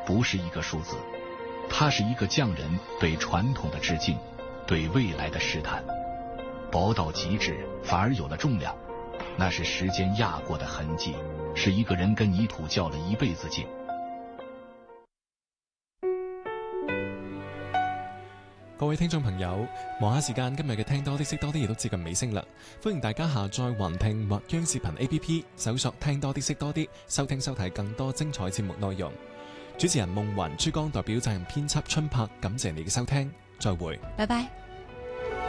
不是一个数字，它是一个匠人对传统的致敬，对未来的试探。薄到极致，反而有了重量，那是时间压过的痕迹，是一个人跟泥土较了一辈子劲。 各位聽眾朋友，望下時間，今日嘅聽多啲識多啲亦都接近尾聲啦。歡迎大家下載雲聽或央視頻 APP， 搜索聽多啲識多啲，收聽收睇更多精彩節目內容。主持人夢雲、珠江代表責任編輯春柏，感謝你嘅收聽，再會， 拜拜。